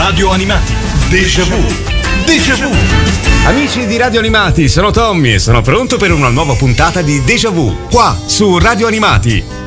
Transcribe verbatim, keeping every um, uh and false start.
Radio Animati, Déjà Vu, Déjà Vu. Amici di Radio Animati, sono Tommy e sono pronto per una nuova puntata di Déjà Vu, qua su Radio Animati.